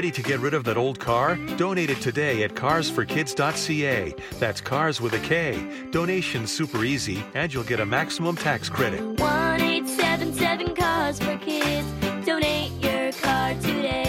Ready to get rid of that old car? Donate it today at carsforkids.ca. That's cars with a K. Donation's super easy, and you'll get a maximum tax credit. 1-877 Cars for Kids. Donate your car today.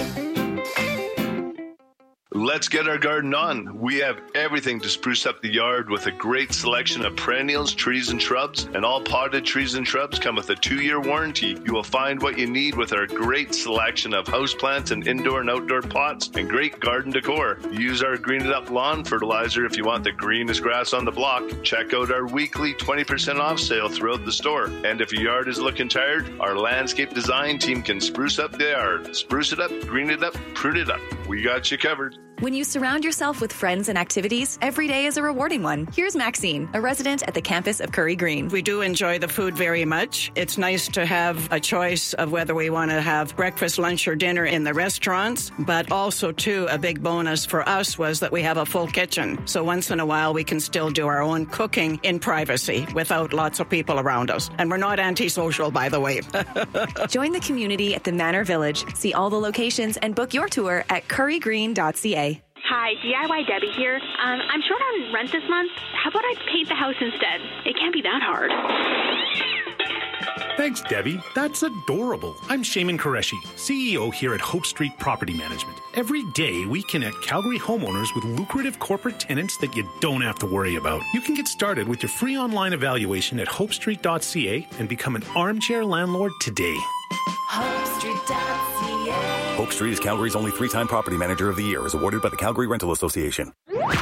Let's get our garden on. We have everything to spruce up the yard with a great selection of perennials, trees, and shrubs. And all potted trees and shrubs come with a 2-year warranty. You will find what you need with our great selection of houseplants and indoor and outdoor pots and great garden decor. Use our Green It Up lawn fertilizer if you want the greenest grass on the block. Check out our weekly 20% off sale throughout the store. And if your yard is looking tired, our landscape design team can spruce up the yard. Spruce it up, green it up, prune it up. We got you covered. When you surround yourself with friends and activities, every day is a rewarding one. Here's Maxine, a resident at the campus of Curry Green. We do enjoy the food very much. It's nice to have a choice of whether we want to have breakfast, lunch, or dinner in the restaurants. But also, too, a big bonus for us was that we have a full kitchen. So once in a while, we can still do our own cooking in privacy without lots of people around us. And we're not antisocial, by the way. Join the community at the Manor Village. See all the locations and book your tour at currygreen.ca. Hi, DIY Debbie here. I'm short on rent this month. How about I paint the house instead? It can't be that hard. Thanks, Debbie. That's adorable. I'm Shaman Qureshi, CEO here at Hope Street Property Management. Every day, we connect Calgary homeowners with lucrative corporate tenants that you don't have to worry about. You can get started with your free online evaluation at hopestreet.ca and become an armchair landlord today. HopeStreet.ca. Hope Street is Calgary's only 3-time Property Manager of the Year, as awarded by the Calgary Rental Association.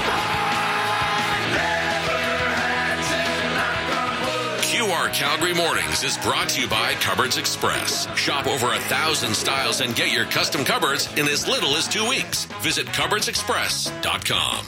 QR Calgary Mornings is brought to you by Cupboards Express. Shop over 1,000 styles and get your custom cupboards in as little as 2 weeks. Visit cupboardsexpress.com.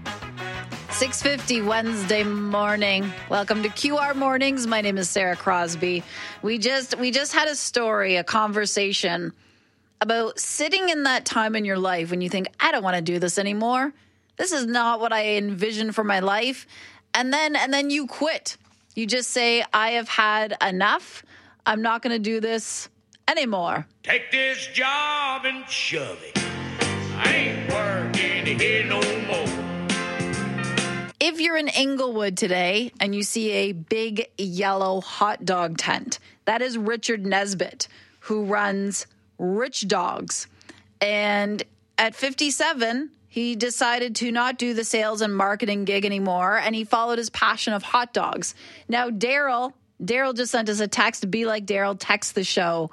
6:50 Wednesday morning. Welcome to QR Mornings. My name is Sarah Crosby. We just had a story, a conversation about sitting in that time in your life when you think, I don't want to do this anymore. This is not what I envisioned for my life. And then you quit. You just say, I have had enough. I'm not going to do this anymore. Take this job and shove it. I ain't working here no more. If you're in Inglewood today and you see a big yellow hot dog tent, that is Richard Nesbitt, who runs Rich Dogs. And at 57, he decided to not do the sales and marketing gig anymore, and he followed his passion of hot dogs. Now, Daryl just sent us a text. Be like Daryl, text the show,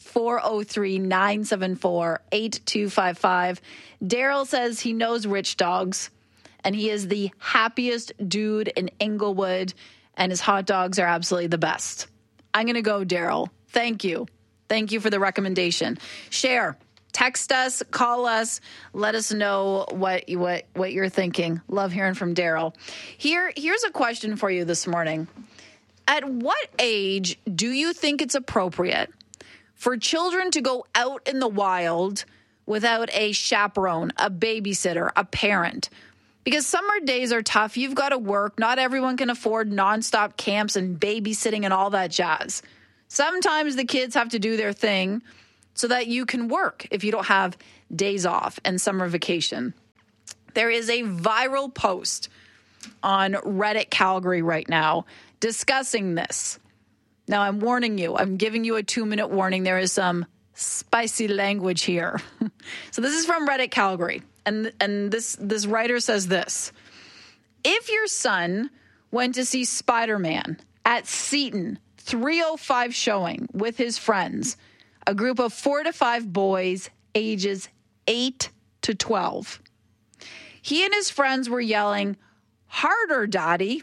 403-974-8255. Daryl says he knows Rich Dogs, and he is the happiest dude in Inglewood, and his hot dogs are absolutely the best. I'm going to go, Daryl. Thank you. Thank you for the recommendation. Share, text us, call us, let us know what you're thinking. Love hearing from Daryl. Here's a question for you this morning. At what age do you think it's appropriate for children to go out in the wild without a chaperone, a babysitter, a parent? Because summer days are tough. You've got to work. Not everyone can afford nonstop camps and babysitting and all that jazz. Sometimes the kids have to do their thing so that you can work if you don't have days off and summer vacation. There is a viral post on Reddit Calgary right now discussing this. Now, I'm warning you. I'm giving you a 2-minute warning. There is some spicy language here. So this is from Reddit Calgary. And this writer says this. If your son went to see Spider-Man at Seton 3:05 showing with his friends, a group of 4 to 5 boys ages 8 to 12. He and his friends were yelling, "Harder, Daddy,"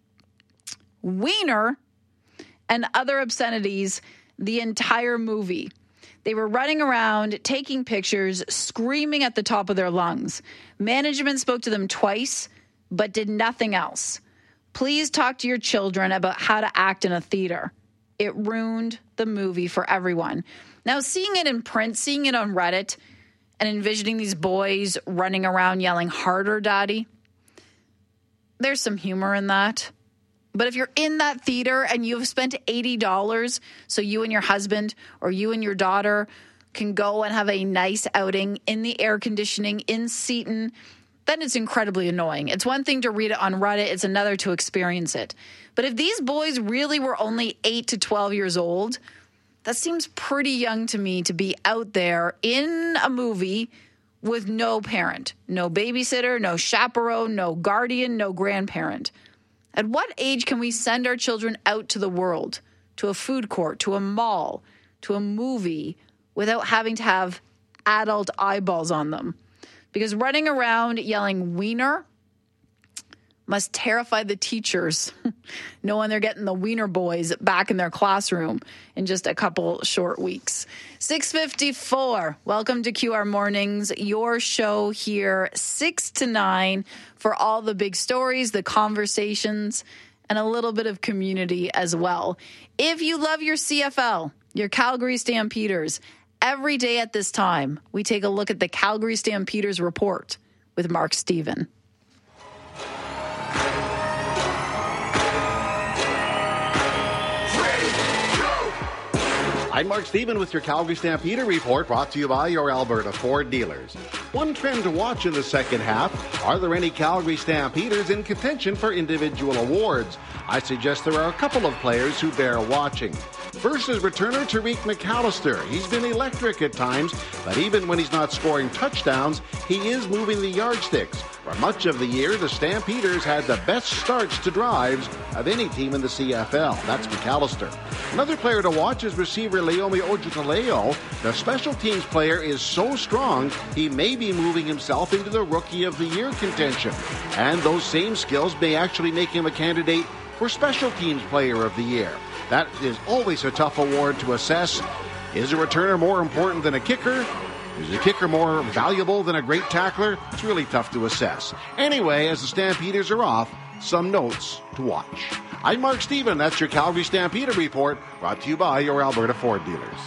"Wiener," and other obscenities the entire movie. They were running around, taking pictures, screaming at the top of their lungs. Management spoke to them twice, but did nothing else. Please talk to your children about how to act in a theater. It ruined the movie for everyone. Now, seeing it in print, seeing it on Reddit, and envisioning these boys running around yelling, "Harder, Daddy," there's some humor in that. But if you're in that theater and you've spent $80 so you and your husband or you and your daughter can go and have a nice outing in the air conditioning in Seton, then it's incredibly annoying. It's one thing to read it on Reddit. It's another to experience it. But if these boys really were only 8 to 12 years old, that seems pretty young to me to be out there in a movie with no parent, no babysitter, no chaperone, no guardian, no grandparent. At what age can we send our children out to the world, to a food court, to a mall, to a movie, without having to have adult eyeballs on them? Because running around yelling wiener must terrify the teachers, knowing they're getting the wiener boys back in their classroom in just a couple short weeks. 6:54. Welcome to QR Mornings, your show here 6 to 9 for all the big stories, the conversations, and a little bit of community as well. If you love your CFL, your Calgary Stampeders, every day at this time, we take a look at the Calgary Stampeders report with Mark Stephen. I'm Mark Stephen with your Calgary Stampeder report, brought to you by your Alberta Ford dealers. One trend to watch in the second half: are there any Calgary Stampeders in contention for individual awards? I suggest there are a couple of players who bear watching. First is returner Tariq McAllister. He's been electric at times, but even when he's not scoring touchdowns, he is moving the yardsticks. For much of the year, the Stampeders had the best starts to drives of any team in the CFL. That's McAllister. Another player to watch is receiver Leomi Ojutaleo. The special teams player is so strong, he may be moving himself into the Rookie of the Year contention. And those same skills may actually make him a candidate for Special Teams Player of the Year. That is always a tough award to assess. Is a returner more important than a kicker? Is a kicker more valuable than a great tackler? It's really tough to assess. Anyway, as the Stampeders are off, some notes to watch. I'm Mark Stephen. That's your Calgary Stampeder report, brought to you by your Alberta Ford dealers.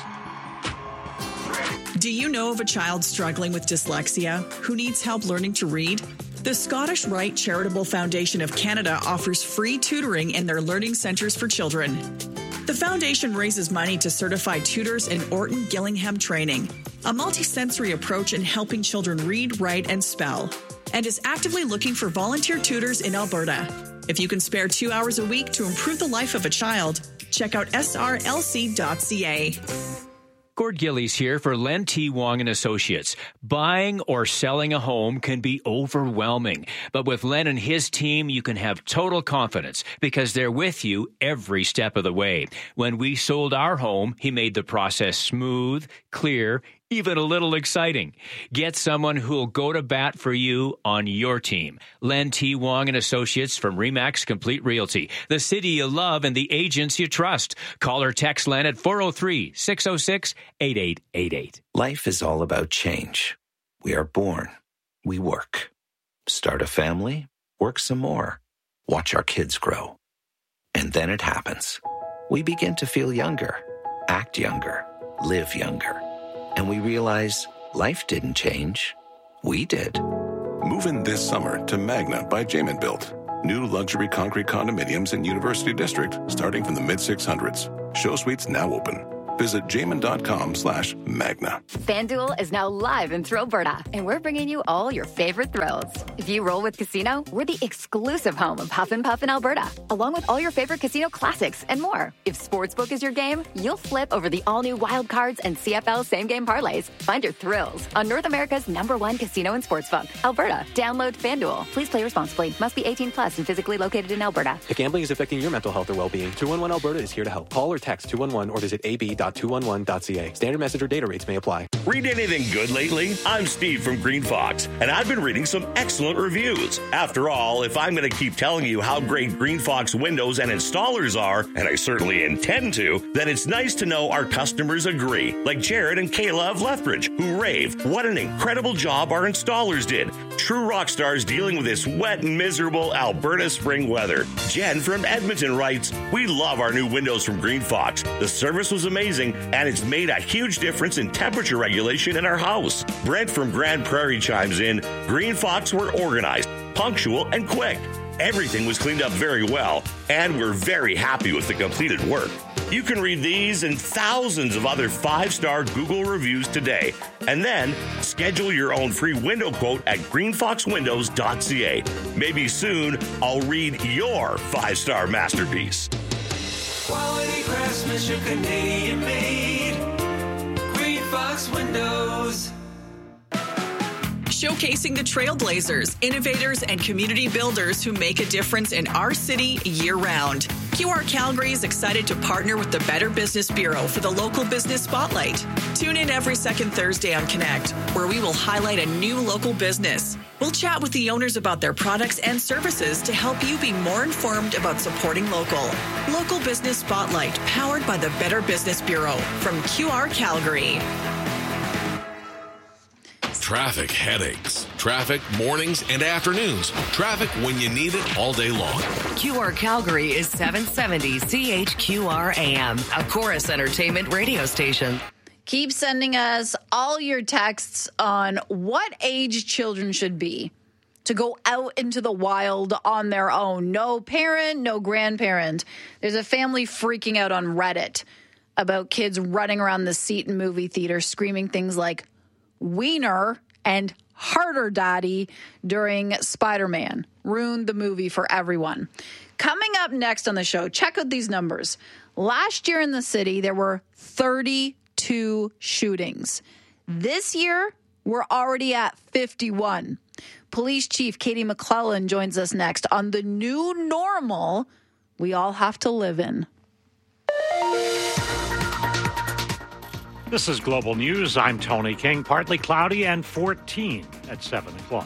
Do you know of a child struggling with dyslexia who needs help learning to read? The Scottish Rite Charitable Foundation of Canada offers free tutoring in their learning centres for children. The foundation raises money to certify tutors in Orton Gillingham training, a multisensory approach in helping children read, write, and spell, and is actively looking for volunteer tutors in Alberta. If you can spare 2 hours a week to improve the life of a child, check out srlc.ca. Gord Gillies here for Len T. Wong and Associates. Buying or selling a home can be overwhelming, but with Len and his team, you can have total confidence because they're with you every step of the way. When we sold our home, he made the process smooth, clear, even a little exciting. Get someone who'll go to bat for you on your team. Len T. Wong and Associates from RE/MAX Complete Realty. The city you love and the agents you trust. Call or text Len at 403-606-8888. Life is all about change. We are born. We work. Start a family. Work some more. Watch our kids grow. And then it happens. We begin to feel younger, act younger, live younger. And we realize life didn't change. We did. Move in this summer to Magna by Jamin Built. New luxury concrete condominiums in University District starting from the mid-600s. Show suites now open. Visit jamin.com/Magna. FanDuel is now live in Thrillberta, and we're bringing you all your favorite thrills. If you roll with Casino, we're the exclusive home of Huff and Puff in Alberta, along with all your favorite casino classics and more. If Sportsbook is your game, you'll flip over the all-new Wild Cards and CFL same-game parlays. Find your thrills on North America's #1 casino and sportsbook, Alberta. Download FanDuel. Please play responsibly. Must be 18 plus and physically located in Alberta. If gambling is affecting your mental health or well-being, 211 Alberta is here to help. Call or text 211 or visit ab.211.ca. Standard message or data rates may apply. Read anything good lately? I'm Steve from Green Fox, and I've been reading some excellent reviews. After all, if I'm going to keep telling you how great Green Fox windows and installers are, and I certainly intend to, then it's nice to know our customers agree, like Jared and Kayla of Lethbridge, who rave. What an incredible job our installers did. True rock stars dealing with this wet and miserable Alberta spring weather. Jen from Edmonton writes, "We love our new windows from Green Fox. The service was amazing, and it's made a huge difference in temperature regulation in our house." Brent from Grand Prairie chimes in, "Green Fox were organized, punctual, and quick. Everything was cleaned up very well, and we're very happy with the completed work." You can read these and thousands of other 5-star Google reviews today. And then schedule your own free window quote at greenfoxwindows.ca. Maybe soon I'll read your 5-star masterpiece. Quality craftsmanship, Canadian made. Green Fox Windows. Showcasing the trailblazers, innovators, and community builders who make a difference in our city year-round. QR Calgary is excited to partner with the Better Business Bureau for the Local Business Spotlight. Tune in every second Thursday on Connect, where we will highlight a new local business. We'll chat with the owners about their products and services to help you be more informed about supporting local. Local Business Spotlight, powered by the Better Business Bureau from QR Calgary. Traffic headaches. Traffic mornings and afternoons. Traffic when you need it all day long. QR Calgary is 770 CHQR AM, a Chorus Entertainment radio station. Keep sending us all your texts on what age children should be to go out into the wild on their own. No parent, no grandparent. There's a family freaking out on Reddit about kids running around the Seton movie theater screaming things like wiener and harder daddy during Spider-Man. Ruined the movie for everyone. Coming up next on the show, check out these numbers. Last year in the city, there were 32 shootings. This year, we're already at 51. Police Chief Katie McClellan joins us next on the new normal we all have to live in. This is Global News. I'm Tony King. Partly cloudy and 14 at 7 o'clock.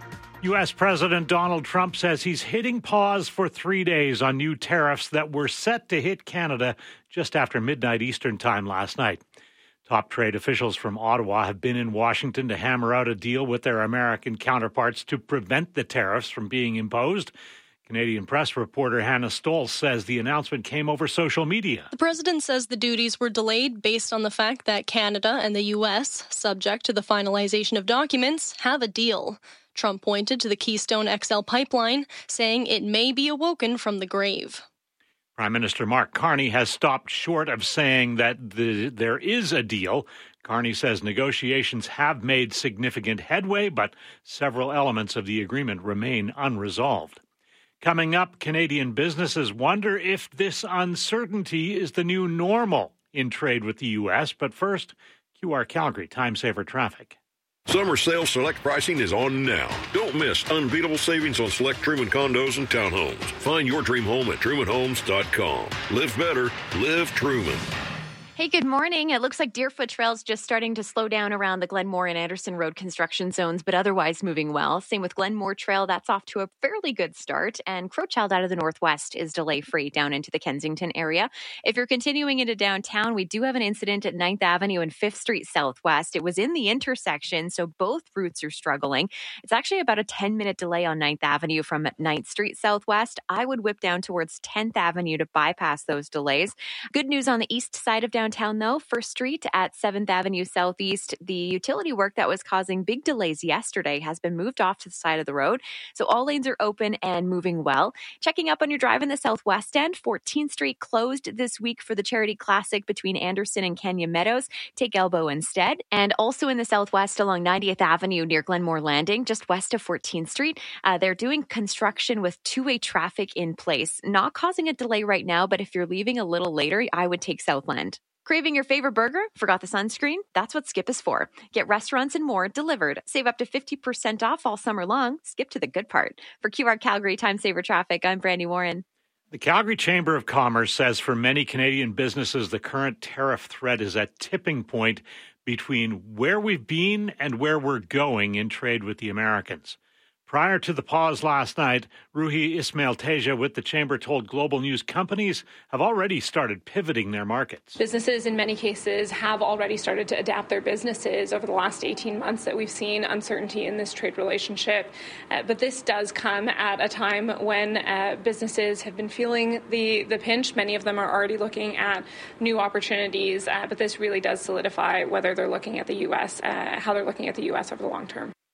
U.S. President Donald Trump says he's hitting pause for 3 days on new tariffs that were set to hit Canada just after midnight Eastern time last night. Top trade officials from Ottawa have been in Washington to hammer out a deal with their American counterparts to prevent the tariffs from being imposed. Canadian press reporter Hannah Stolz says the announcement came over social media. The president says the duties were delayed based on the fact that Canada and the U.S., subject to the finalization of documents, have a deal. Trump pointed to the Keystone XL pipeline, saying it may be awoken from the grave. Prime Minister Mark Carney has stopped short of saying that there is a deal. Carney says negotiations have made significant headway, but several elements of the agreement remain unresolved. Coming up, Canadian businesses wonder if this uncertainty is the new normal in trade with the U.S. But first, QR Calgary time-saver traffic. Summer sales select pricing is on now. Don't miss unbeatable savings on select Truman condos and townhomes. Find your dream home at trumanhomes.com. Live better, live Truman. Hey, good morning. It looks like Deerfoot Trail's just starting to slow down around the Glenmore and Anderson Road construction zones, but otherwise moving well. Same with Glenmore Trail. That's off to a fairly good start. And Crowchild out of the northwest is delay-free down into the Kensington area. If you're continuing into downtown, we do have an incident at 9th Avenue and 5th Street Southwest. It was in the intersection, so both routes are struggling. It's actually about a 10-minute delay on 9th Avenue from 9th Street Southwest. I would whip down towards 10th Avenue to bypass those delays. Good news on the east side of downtown, though. 1st Street at 7th Avenue Southeast, the utility work that was causing big delays yesterday has been moved off to the side of the road. So all lanes are open and moving well. Checking up on your drive in the southwest end, 14th Street closed this week for the Charity Classic between Anderson and Kenya Meadows. Take Elbow instead. And also in the southwest along 90th Avenue near Glenmore Landing, just west of 14th Street, they're doing construction with two-way traffic in place. Not causing a delay right now, but if you're leaving a little later, I would take Southland. Craving your favorite burger? Forgot the sunscreen? That's what Skip is for. Get restaurants and more delivered. Save up to 50% off all summer long. Skip to the good part. For QR Calgary Time Saver Traffic, I'm Brandy Warren. The Calgary Chamber of Commerce says for many Canadian businesses, the current tariff threat is a tipping point between where we've been and where we're going in trade with the Americans. Prior to the pause last night, Ruhi Ismail-Teja with the Chamber told Global News companies have already started pivoting their markets. Businesses in many cases have already started to adapt their businesses over the last 18 months that we've seen uncertainty in this trade relationship. But this does come at a time when businesses have been feeling the pinch. Many of them are already looking at new opportunities, but this really does solidify whether they're looking at the U.S., how they're looking at the U.S. over the long term.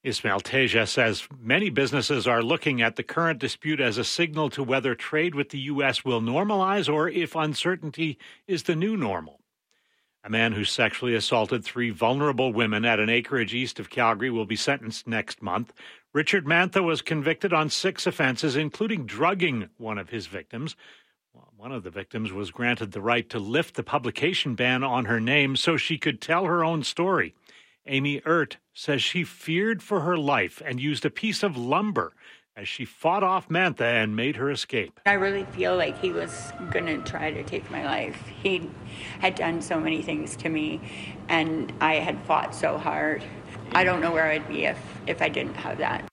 Ismail Teja says many businesses are looking at the current dispute as a signal to whether trade with the U.S. will normalize or if uncertainty is the new normal. A man who sexually assaulted 3 vulnerable women at an acreage east of Calgary will be sentenced next month. Richard Mantha was convicted on 6 offenses, including drugging one of his victims. One of the victims was granted the right to lift the publication ban on her name so she could tell her own story. Amy Ert says she feared for her life and used a piece of lumber as she fought off Mantha and made her escape. I really feel like he was going to try to take my life. He had done so many things to me, and I had fought so hard. I don't know where I'd be if I didn't have that.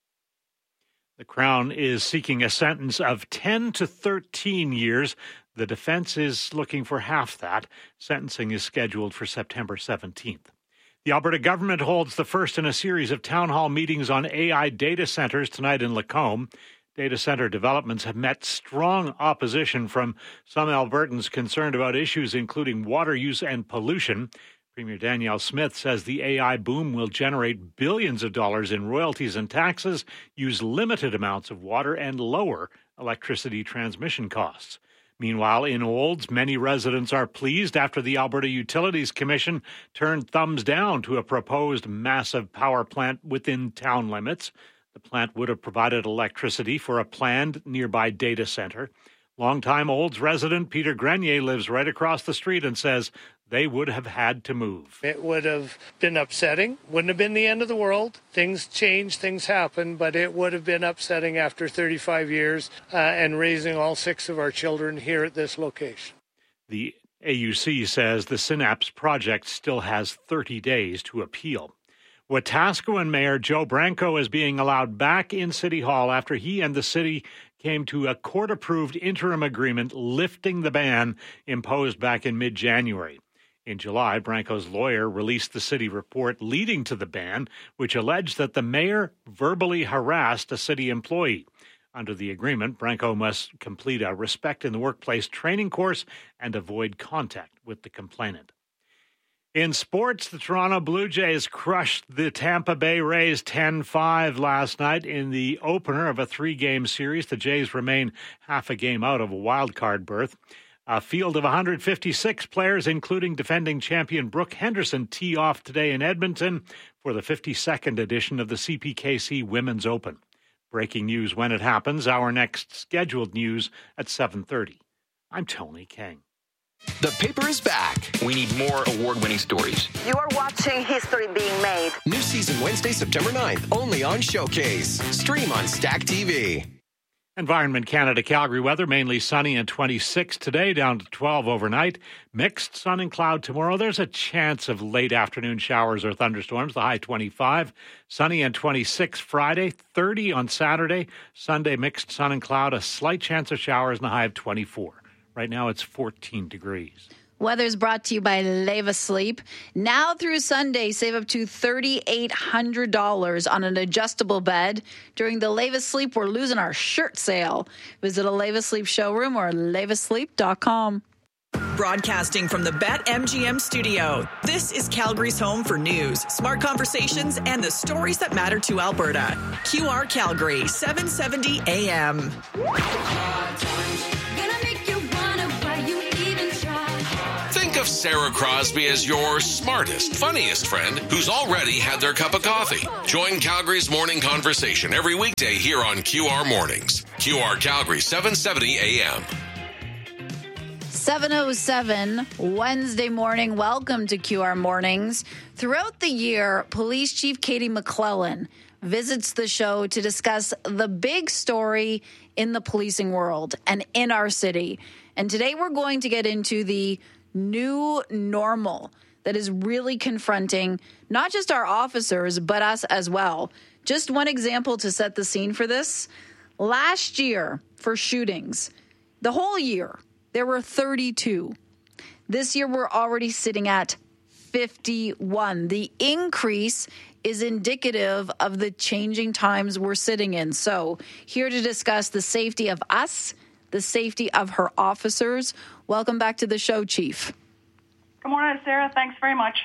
The Crown is seeking a sentence of 10 to 13 years. The defense is looking for half that. Sentencing is scheduled for September 17th. The Alberta government holds the first in a series of town hall meetings on AI data centers tonight in Lacombe. Data center developments have met strong opposition from some Albertans concerned about issues including water use and pollution. Premier Danielle Smith says the AI boom will generate billions of dollars in royalties and taxes, use limited amounts of water, and lower electricity transmission costs. Meanwhile, in Olds, many residents are pleased after the Alberta Utilities Commission turned thumbs down to a proposed massive power plant within town limits. The plant would have provided electricity for a planned nearby data center. Longtime Olds resident Peter Grenier lives right across the street and says they would have had to move. It would have been upsetting. Wouldn't have been the end of the world. Things change, things happen, but it would have been upsetting after 35 years and raising all 6 of our children here at this location. The AUC says the Synapse project still has 30 days to appeal. Wetaskiwin Mayor Joe Branco is being allowed back in City Hall after he and the city came to a court-approved interim agreement lifting the ban imposed back in mid-January. In July, Branco's lawyer released the city report leading to the ban, which alleged that the mayor verbally harassed a city employee. Under the agreement, Branco must complete a Respect in the Workplace training course and avoid contact with the complainant. In sports, the Toronto Blue Jays crushed the Tampa Bay Rays 10-5 last night in the opener of a 3-game series. The Jays remain half a game out of a wild-card berth. A field of 156 players, including defending champion Brooke Henderson, tee off today in Edmonton for the 52nd edition of the CPKC Women's Open. Breaking news when it happens. Our next scheduled news at 7:30. I'm Tony King. The paper is back. We need more award-winning stories. You are watching history being made. New season Wednesday, September 9th, only on Showcase. Stream on Stack TV. Environment Canada Calgary weather, mainly sunny and 26 today, down to 12 overnight. Mixed sun and cloud tomorrow. There's a chance of late afternoon showers or thunderstorms, the high 25. Sunny and 26 Friday, 30 on Saturday. Sunday, mixed sun and cloud, a slight chance of showers and a high of 24. Right now it's 14 degrees. Weather's brought to you by Leva Sleep. Now through Sunday, save up to $3,800 on an adjustable bed. During the Leva Sleep, we're losing our shirt sale. Visit a Leva Sleep showroom or levasleep.com. Broadcasting from the BetMGM studio, this is Calgary's home for news, smart conversations, and the stories that matter to Alberta. QR Calgary, 770 AM. Think of Sarah Crosby as your smartest, funniest friend who's already had their cup of coffee. Join Calgary's morning conversation every weekday here on QR Mornings. QR Calgary, 770 AM. 7:07 Wednesday morning. Welcome to QR Mornings. Throughout the year, Police Chief Katie McClellan visits the show to discuss the big story in the policing world and in our city. And today we're going to get into the new normal that is really confronting not just our officers, but us as well. Just one example to set the scene for this. Last year, for shootings, the whole year, there were 32. This year, we're already sitting at 51. The increase is indicative of the changing times we're sitting in. So, here to discuss the safety of us, the safety of her officers. Welcome back to the show, Chief. Good morning, Sarah. Thanks very much.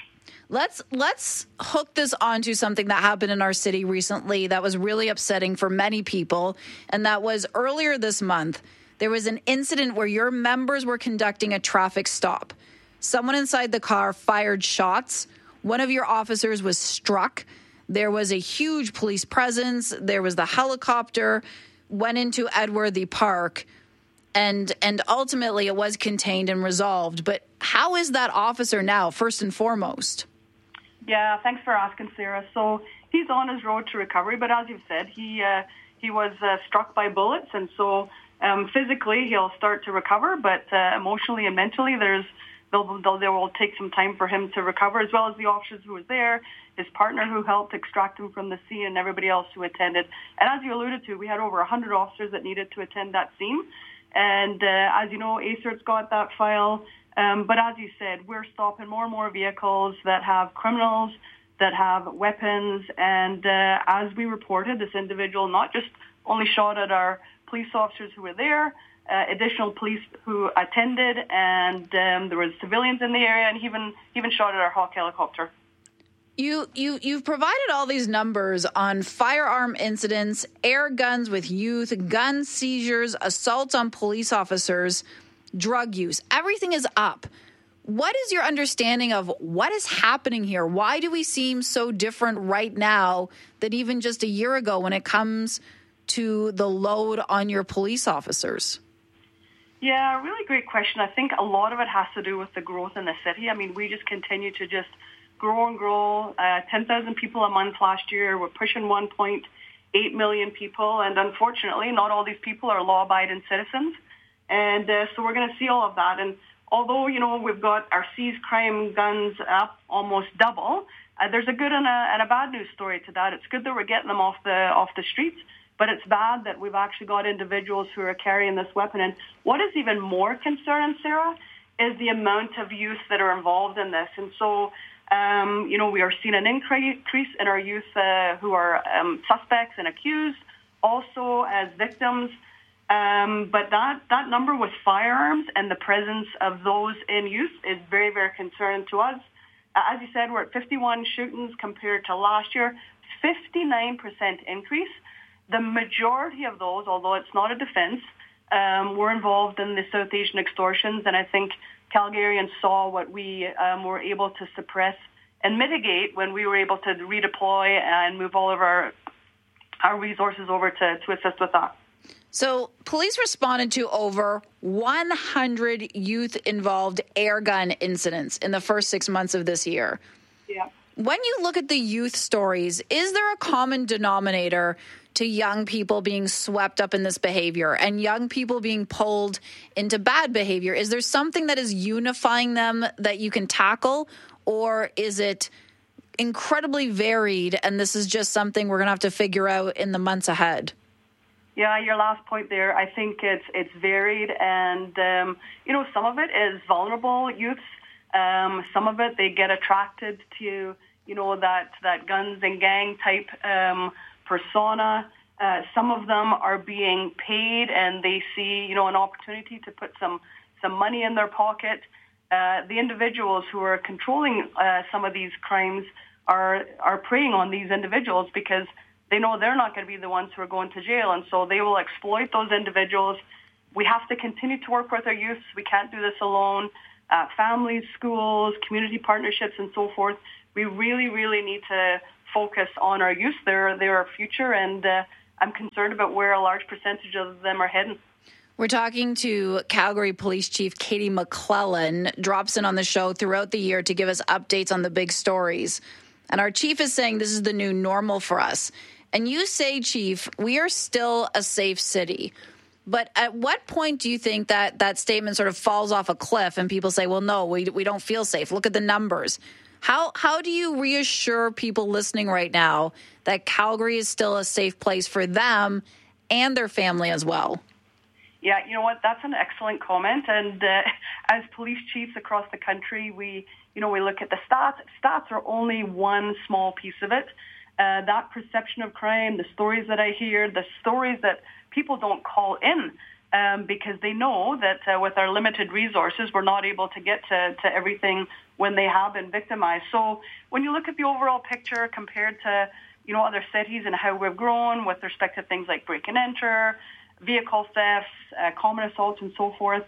Let's hook this onto something that happened in our city recently that was really upsetting for many people, and that was earlier this month. There was an incident where your members were conducting a traffic stop. Someone inside the car fired shots. One of your officers was struck. There was a huge police presence. There was the helicopter, went into Edworthy Park, and ultimately it was contained and resolved. But how is that officer now, first and foremost? Yeah, thanks for asking, Sarah. So he's on his road to recovery, but as you've said, he was struck by bullets, and so physically he'll start to recover, but emotionally and mentally there will take some time for him to recover, as well as the officers who was there, his partner who helped extract him from the scene, and everybody else who attended. And as you alluded to, we had over 100 officers that needed to attend that scene. And as you know, ACERT's got that file. But as you said, we're stopping more and more vehicles that have criminals, that have weapons. And as we reported, this individual not just only shot at our police officers who were there, additional police who attended, and there was civilians in the area, and even shot at our Hawk helicopter. You've provided all these numbers on firearm incidents, air guns with youth, gun seizures, assaults on police officers, drug use. Everything is up. What is your understanding of what is happening here? Why do we seem so different right now than even just a year ago when it comes to the load on your police officers? Yeah, really great question. I think a lot of it has to do with the growth in the city. I mean, we just continue to just grow and grow. 10,000 people a month last year. We're pushing 1.8 million people. And unfortunately, not all these people are law-abiding citizens. And so we're going to see all of that. And although, you know, we've got our seized crime guns up almost double, there's a good and a bad news story to that. It's good that we're getting them off the streets, but it's bad that we've actually got individuals who are carrying this weapon. And what is even more concerning, Sarah, is the amount of youth that are involved in this. And so, you know, we are seeing an increase in our youth who are suspects and accused, also as victims. But that number with firearms and the presence of those in youth is very, very concerning to us. As you said, we're at 51 shootings compared to last year, 59% increase. The majority of those, although it's not a defense, were involved in the South Asian extortions, and I think Calgarians saw what we were able to suppress and mitigate when we were able to redeploy and move all of our resources over to assist with that. So police responded to over 100 youth-involved air gun incidents in the first 6 months of this year. Yeah. When you look at the youth stories, is there a common denominator to young people being swept up in this behavior and young people being pulled into bad behavior? Is there something that is unifying them that you can tackle, or is it incredibly varied and this is just something we're going to have to figure out in the months ahead? Yeah, your last point there, I think it's varied, and you know, some of it is vulnerable youths. Some of it, they get attracted to, you know, that guns and gang type persona. Some of them are being paid, and they see, you know, an opportunity to put some money in their pocket. The individuals who are controlling some of these crimes are preying on these individuals because they know they're not going to be the ones who are going to jail, and so they will exploit those individuals. We have to continue to work with our youth. We can't do this alone. Families, schools, community partnerships, and so forth. We really, really need to focus on our youth. They're our future, and I'm concerned about where a large percentage of them are heading. We're talking to Calgary Police Chief Katie McClellan, drops in on the show throughout the year to give us updates on the big stories. And our chief is saying this is the new normal for us. And you say, Chief, we are still a safe city. But at what point do you think that statement sort of falls off a cliff and people say, well, no, we don't feel safe. Look at the numbers. How do you reassure people listening right now that Calgary is still a safe place for them and their family as well? Yeah, you know what? That's an excellent comment. And as police chiefs across the country, we look at the stats. Stats are only one small piece of it. That perception of crime, the stories that I hear, the stories that people don't call in, because they know that with our limited resources, we're not able to get to everything when they have been victimized. So when you look at the overall picture compared to, other cities and how we've grown with respect to things like break and enter, vehicle thefts, common assaults, and so forth,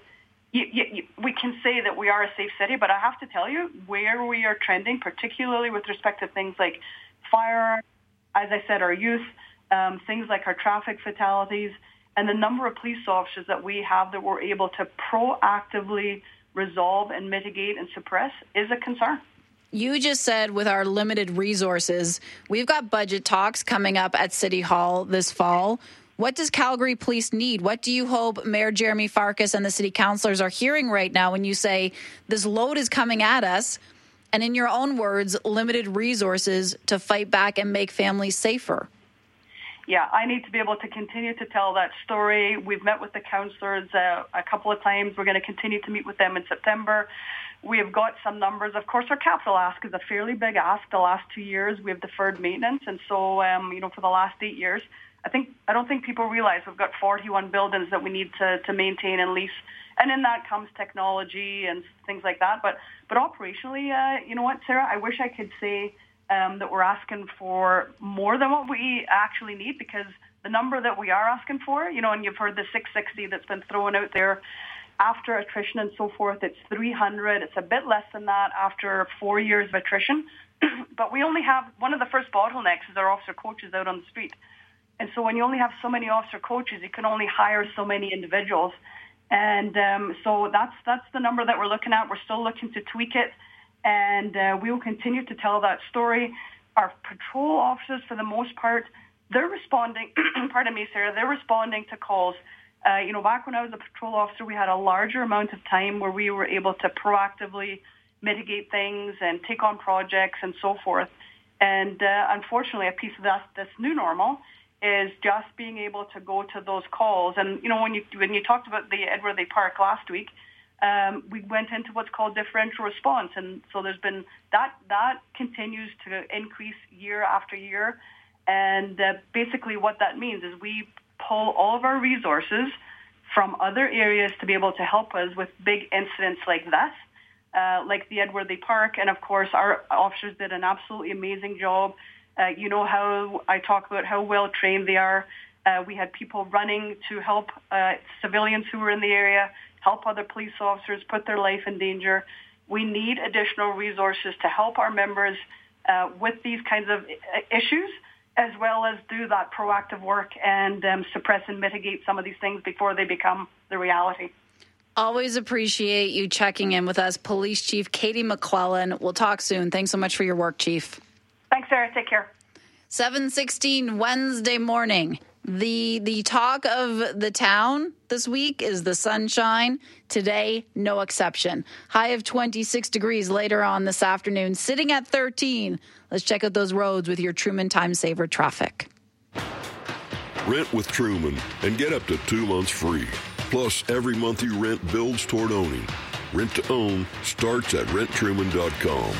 we can say that we are a safe city, but I have to tell you where we are trending, particularly with respect to things like firearms, as I said, our youth, things like our traffic fatalities, and the number of police officers that we have that we're able to proactively resolve and mitigate and suppress is a concern. You just said with our limited resources, we've got budget talks coming up at City Hall this fall. What does Calgary Police need? What do you hope Mayor Jeremy Farkas and the city councillors are hearing right now when you say this load is coming at us and, in your own words, limited resources to fight back and make families safer? Yeah, I need to be able to continue to tell that story. We've met with the councillors a couple of times. We're going to continue to meet with them in September. We have got some numbers. Of course, our capital ask is a fairly big ask. The last 2 years, we have deferred maintenance. And so, for the last 8 years, I don't think people realize we've got 41 buildings that we need to maintain and lease. And in that comes technology and things like that. But operationally, you know what, Sarah, I wish I could say that we're asking for more than what we actually need, because the number that we are asking for, and you've heard the 660 that's been thrown out there after attrition and so forth, it's 300. It's a bit less than that after 4 years of attrition. But we only have, one of the first bottlenecks is our officer coaches out on the street. And so when you only have so many officer coaches, you can only hire so many individuals. And so that's the number that we're looking at. We're still looking to tweak it. And we will continue to tell that story. Our patrol officers, for the most part, they're responding, pardon me, Sarah, they're responding to calls. Back when I was a patrol officer, we had a larger amount of time where we were able to proactively mitigate things and take on projects and so forth. And unfortunately, a piece of this new normal is just being able to go to those calls. And, when you talked about the Edworthy Park last week, we went into what's called differential response. And so there's been that continues to increase year after year. And basically what that means is we pull all of our resources from other areas to be able to help us with big incidents like this, like the Edworthy Park. And of course, our officers did an absolutely amazing job. How I talk about how well trained they are. We had people running to help civilians who were in the area, help other police officers, put their life in danger. We need additional resources to help our members with these kinds of issues, as well as do that proactive work and suppress and mitigate some of these things before they become the reality. Always appreciate you checking in with us. Police Chief Katie McClellan. We'll talk soon. Thanks so much for your work, Chief. Thanks, Sarah. Take care. 7:16 Wednesday morning. The talk of the town this week is the sunshine. Today, no exception. High of 26 degrees later on this afternoon, sitting at 13. Let's check out those roads with your Truman Time Saver traffic. Rent with Truman and get up to 2 months free. Plus, every month you rent builds toward owning. Rent to own starts at renttruman.com.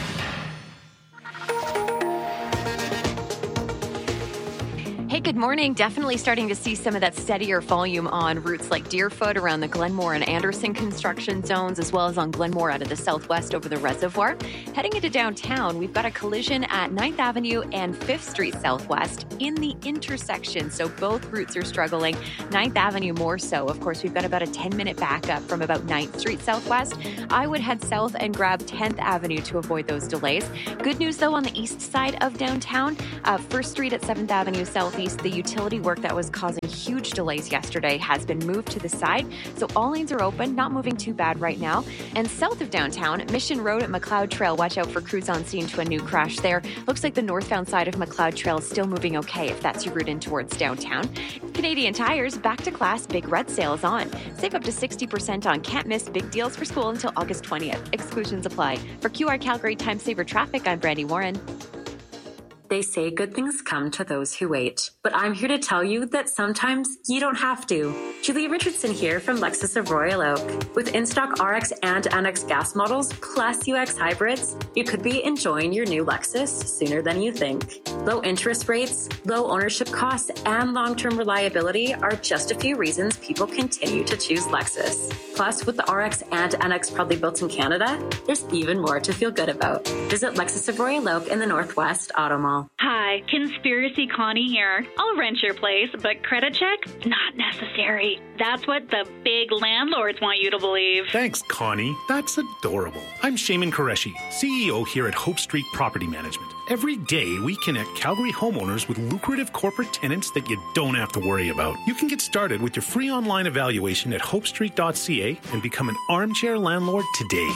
Hey, good morning. Definitely starting to see some of that steadier volume on routes like Deerfoot around the Glenmore and Anderson construction zones, as well as on Glenmore out of the southwest over the reservoir. Heading into downtown, we've got a collision at 9th Avenue and 5th Street Southwest in the intersection. So both routes are struggling. 9th Avenue more so. Of course, we've got about a 10-minute backup from about 9th Street Southwest. I would head south and grab 10th Avenue to avoid those delays. Good news, though, on the east side of downtown. 1st Street at 7th Avenue Southeast. The utility work that was causing huge delays yesterday has been moved to the side, so all lanes are open, not moving too bad right now. And south of downtown, Mission Road at McLeod Trail, watch out for crews on scene to a new crash there. Looks like the northbound side of McLeod Trail is still moving okay if that's your route in towards downtown. Canadian Tire's Back to Class Big Red Sale is on. Save up to 60% on can't miss big deals for school until August 20th. Exclusions apply. For QR Calgary Time Saver Traffic, I'm Brandy Warren. They say good things come to those who wait. But I'm here to tell you that sometimes you don't have to. Julia Richardson here from Lexus of Royal Oak. With in-stock RX and NX gas models plus UX hybrids, you could be enjoying your new Lexus sooner than you think. Low interest rates, low ownership costs, and long-term reliability are just a few reasons people continue to choose Lexus. Plus, with the RX and NX proudly built in Canada, there's even more to feel good about. Visit Lexus of Royal Oak in the Northwest Auto Mall. Hi, Conspiracy Connie here. I'll rent your place, but credit check? Not necessary. That's what the big landlords want you to believe. Thanks, Connie. That's adorable. I'm Shayman Qureshi, CEO here at Hope Street Property Management. Every day, we connect Calgary homeowners with lucrative corporate tenants that you don't have to worry about. You can get started with your free online evaluation at hopestreet.ca and become an armchair landlord today.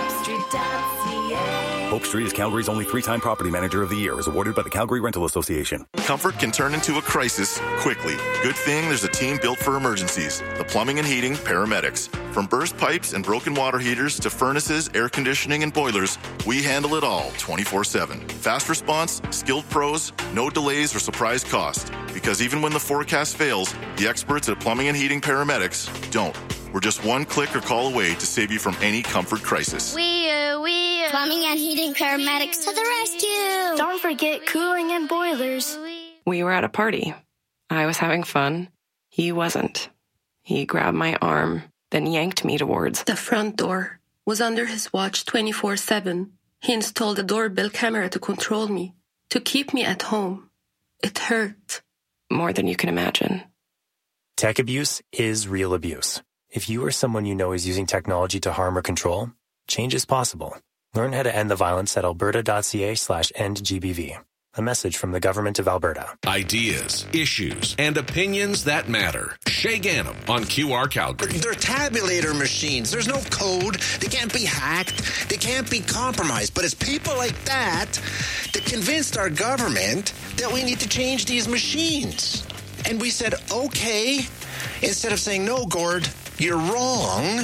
HopeStreet.ca. Hope Street is Calgary's only 3-time Property Manager of the Year, as awarded by the Calgary Rental Association. Comfort can turn into a crisis quickly. Good thing there's a team built for emergencies. The Plumbing and Heating Paramedics. From burst pipes and broken water heaters to furnaces, air conditioning, and boilers, we handle it all 24/7. Fast response, skilled pros, no delays or surprise cost. Because even when the forecast fails, the experts at Plumbing and Heating Paramedics don't. We're just one click or call away to save you from any comfort crisis. Plumbing and Heating Paramedics to the rescue. Don't forget cooling and boilers. We were at a party. I was having fun. He wasn't. He grabbed my arm, then yanked me towards the front door. Was under his watch 24/7. He installed a doorbell camera to control me, to keep me at home. It hurt. More than you can imagine. Tech abuse is real abuse. If you or someone you know is using technology to harm or control, change is possible. Learn how to end the violence at alberta.ca/endgbv. A message from the Government of Alberta. Ideas, issues, and opinions that matter. Shay Ganem on QR Calgary. They're tabulator machines. There's no code. They can't be hacked. They can't be compromised. But it's people like that that convinced our government that we need to change these machines. And we said, okay, instead of saying, no, Gord, you're wrong.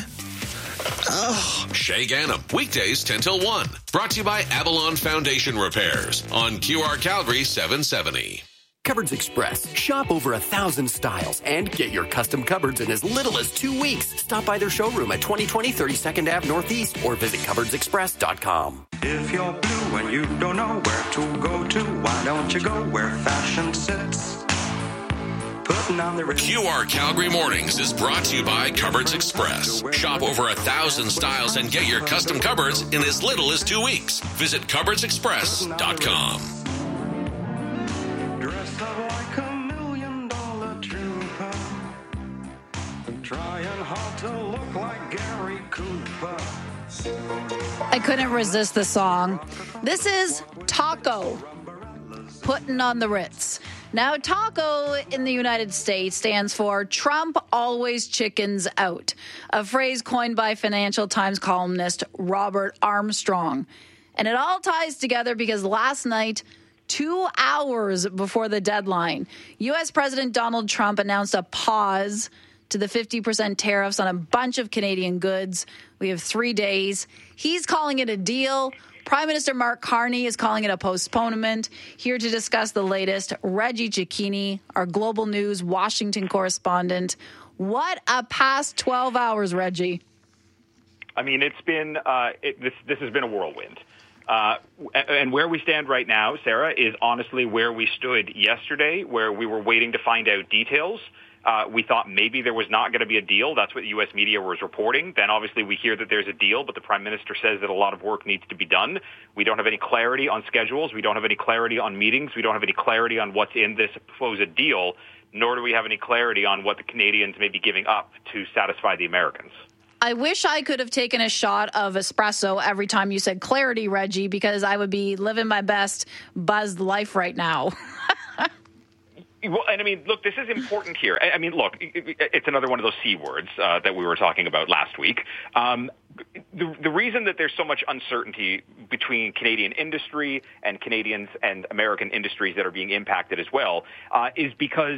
Oh. Shay Ganem, weekdays 10 till 1. Brought to you by Avalon Foundation Repairs on QR Calgary 770. Cupboards Express. Shop over 1,000 styles and get your custom cupboards in as little as 2 weeks. Stop by their showroom at 2020 32nd Ave Northeast or visit cupboardsexpress.com. If you're blue and you don't know where to go to, why don't you go where fashion sits? QR Calgary Mornings is brought to you by Cupboards Express. Shop over 1,000 styles and get your custom cupboards in as little as 2 weeks. Visit cupboardsexpress.com. Dressed up like $1 million trooper, trying hard to look like Gary Cooper. I couldn't resist the song. This is Taco, Putting on the Ritz. Now, taco in the United States stands for Trump always chickens out, a phrase coined by Financial Times columnist Robert Armstrong. And it all ties together because last night, 2 hours before the deadline, U.S. President Donald Trump announced a pause to the 50% tariffs on a bunch of Canadian goods. We have 3 days. He's calling it a deal. Prime Minister Mark Carney is calling it a postponement. Here to discuss the latest, Reggie Cecchini, our Global News Washington correspondent. What a past 12 hours, Reggie. I mean, it's been this has been a whirlwind. And where we stand right now, Sarah, is honestly where we stood yesterday, where we were waiting to find out details. We thought maybe there was not going to be a deal. That's what U.S. media was reporting. Then obviously we hear that there's a deal, but the Prime Minister says that a lot of work needs to be done. We don't have any clarity on schedules. We don't have any clarity on meetings. We don't have any clarity on what's in this supposed deal, nor do we have any clarity on what the Canadians may be giving up to satisfy the Americans. I wish I could have taken a shot of espresso every time you said clarity, Reggie, because I would be living my best buzzed life right now. Well, and I mean, look, this is important here. I mean, look, it's another one of those C words that we were talking about last week. The reason that there's so much uncertainty between Canadian industry and Canadians and American industries that are being impacted as well is because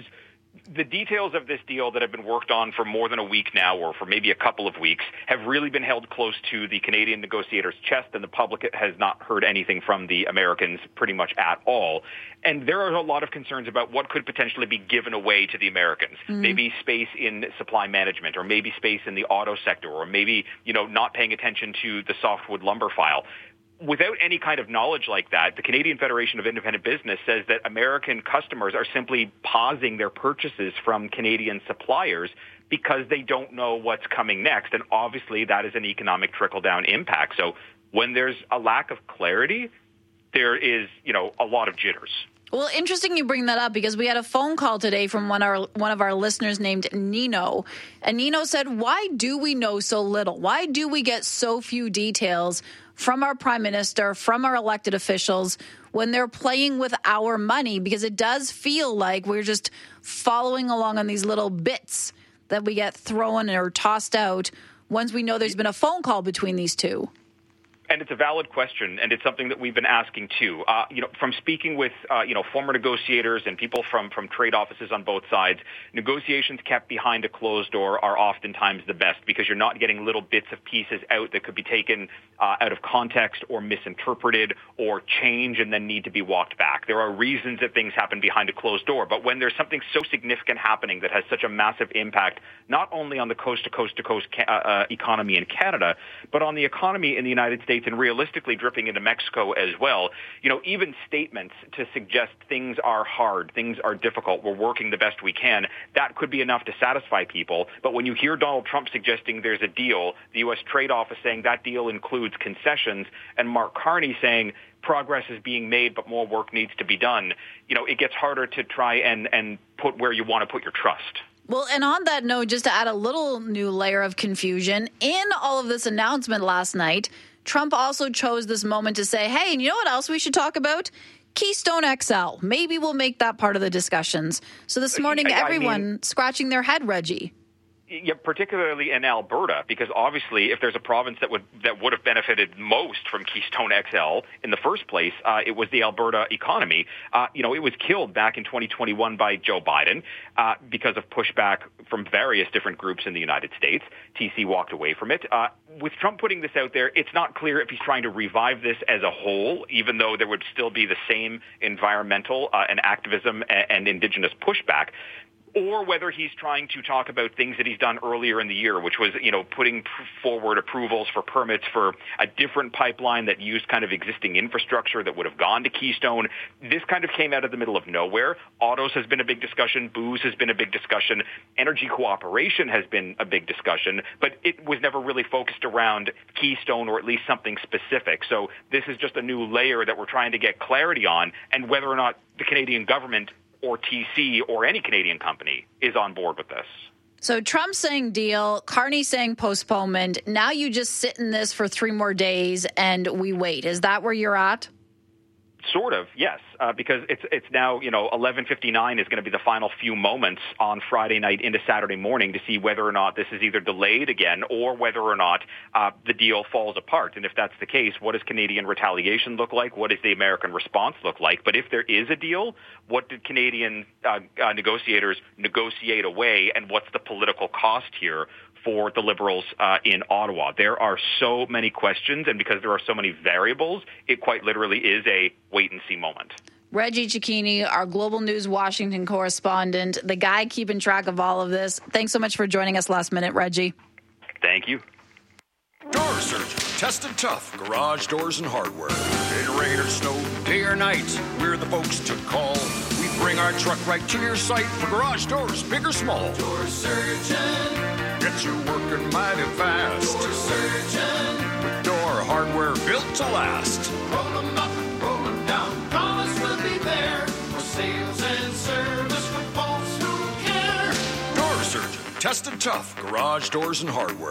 The details of this deal that have been worked on for more than a week now, or for maybe a couple of weeks, have really been held close to the Canadian negotiators' chest, and the public has not heard anything from the Americans pretty much at all. And there are a lot of concerns about what could potentially be given away to the Americans. Maybe space in supply management, or maybe space in the auto sector, or maybe, not paying attention to the softwood lumber file. Without any kind of knowledge like that, the Canadian Federation of Independent Business says that American customers are simply pausing their purchases from Canadian suppliers because they don't know what's coming next. And obviously that is an economic trickle-down impact. So when there's a lack of clarity, there is, a lot of jitters. Well, interesting you bring that up, because we had a phone call today from one of our listeners named Nino. And Nino said, why do we know so little? Why do we get so few details from our prime minister, from our elected officials, when they're playing with our money? Because it does feel like we're just following along on these little bits that we get thrown or tossed out once we know there's been a phone call between these two. And it's a valid question, and it's something that we've been asking too. From speaking with former negotiators and people from trade offices on both sides, negotiations kept behind a closed door are oftentimes the best, because you're not getting little bits of pieces out that could be taken out of context or misinterpreted or change and then need to be walked back. There are reasons that things happen behind a closed door, but when there's something so significant happening that has such a massive impact, not only on the coast-to-coast economy in Canada, but on the economy in the United States, and realistically dripping into Mexico as well, even statements to suggest things are hard, things are difficult, we're working the best we can, that could be enough to satisfy people. But when you hear Donald Trump suggesting there's a deal, the U.S. Trade Office saying that deal includes concessions, and Mark Carney saying progress is being made but more work needs to be done, it gets harder to try and put where you want to put your trust. Well, and on that note, just to add a little new layer of confusion, in all of this announcement last night, Trump also chose this moment to say, hey, and you know what else we should talk about? Keystone XL. Maybe we'll make that part of the discussions. So this morning, everyone scratching their head, Reggie. Yeah, particularly in Alberta, because obviously if there's a province that would have benefited most from Keystone XL in the first place, it was the Alberta economy. It was killed back in 2021 by Joe Biden because of pushback from various different groups in the United States. TC walked away from it. With Trump putting this out there, it's not clear if he's trying to revive this as a whole, even though there would still be the same environmental and activism and Indigenous pushback, or whether he's trying to talk about things that he's done earlier in the year, which was, putting forward approvals for permits for a different pipeline that used kind of existing infrastructure that would have gone to Keystone. This kind of came out of the middle of nowhere. Autos has been a big discussion. Booze has been a big discussion. Energy cooperation has been a big discussion, but it was never really focused around Keystone, or at least something specific. So this is just a new layer that we're trying to get clarity on, and whether or not the Canadian government or TC or any Canadian company is on board with this. So Trump saying deal, Carney saying postponement. Now you just sit in this for 3 more days and we wait. Is that where you're at? Sort of, yes, because it's now, 11:59 is going to be the final few moments on Friday night into Saturday morning to see whether or not this is either delayed again or whether or not the deal falls apart. And if that's the case, what does Canadian retaliation look like? What does the American response look like? But if there is a deal, what did Canadian negotiators negotiate away, and what's the political cost here for the Liberals in Ottawa? There are so many questions, and because there are so many variables, it quite literally is a wait-and-see moment. Reggie Cecchini, our Global News Washington correspondent, the guy keeping track of all of this. Thanks so much for joining us last minute, Reggie. Thank you. Door Surgeon, tested tough, garage doors and hardware. In rain or snow, day or night, we're the folks to call. We bring our truck right to your site for garage doors, big or small. Door Surgeon, get you working mighty fast. Door Surgeon, with door hardware built to last. Roll them up, roll them down, promise we'll be there for sales and service for folks who care. Door Surgeon, tested tough, garage doors and hardware.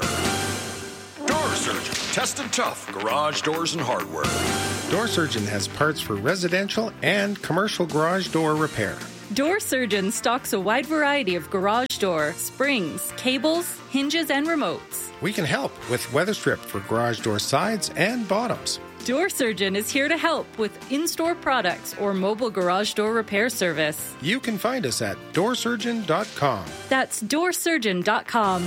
Door Surgeon, tested tough, garage doors and hardware. Door Surgeon has parts for residential and commercial garage door repair. Door Surgeon stocks a wide variety of garage door, springs, cables, hinges, and remotes. We can help with weather strip for garage door sides and bottoms. Door Surgeon is here to help with in-store products or mobile garage door repair service. You can find us at doorsurgeon.com. That's doorsurgeon.com.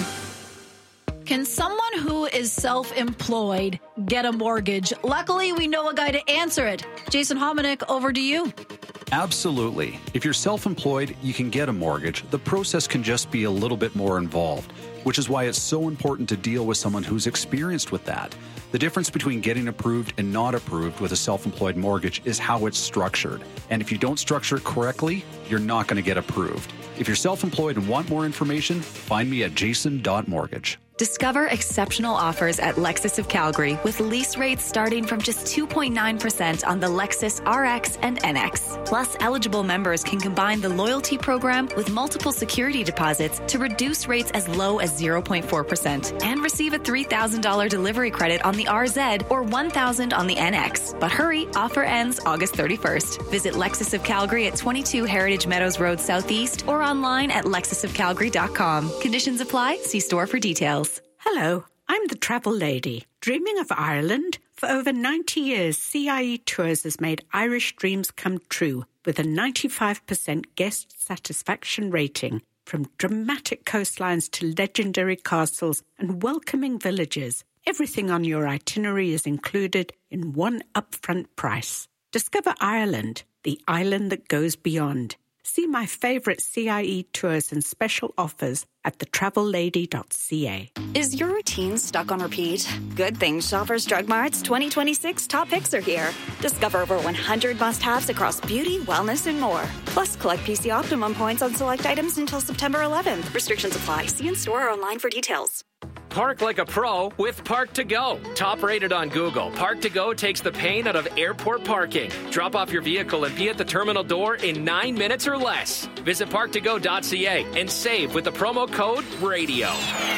Can someone who is self-employed get a mortgage? Luckily, we know a guy to answer it. Jason Hominick, over to you. Absolutely. If you're self-employed, you can get a mortgage. The process can just be a little bit more involved, which is why it's so important to deal with someone who's experienced with that. The difference between getting approved and not approved with a self-employed mortgage is how it's structured. And if you don't structure it correctly, you're not going to get approved. If you're self-employed and want more information, find me at jason.mortgage. Discover exceptional offers at Lexus of Calgary with lease rates starting from just 2.9% on the Lexus RX and NX. Plus, eligible members can combine the loyalty program with multiple security deposits to reduce rates as low as 0.4% and receive a $3,000 delivery credit on the RZ or $1,000 on the NX. But hurry, offer ends August 31st. Visit Lexus of Calgary at 22 Heritage Meadows Road Southeast or online at lexusofcalgary.com. Conditions apply. See store for details. Hello, I'm the travel lady. Dreaming of Ireland? For over 90 years, CIE Tours has made Irish dreams come true with a 95% guest satisfaction rating. From dramatic coastlines to legendary castles and welcoming villages, everything on your itinerary is included in one upfront price. Discover Ireland, the island that goes beyond. See my favourite CIE tours and special offers at thetravellady.ca. Is your routine stuck on repeat? Good thing Shoppers Drug Mart's 2026 top picks are here. Discover over 100 must-haves across beauty, wellness, and more. Plus, collect PC Optimum points on select items until September 11th. Restrictions apply. See in-store or online for details. Park like a pro with Park to Go. Top rated on Google, Park to Go takes the pain out of airport parking. Drop off your vehicle and be at the terminal door in 9 minutes or less. Visit parktogo.ca and save with the promo code RADIO.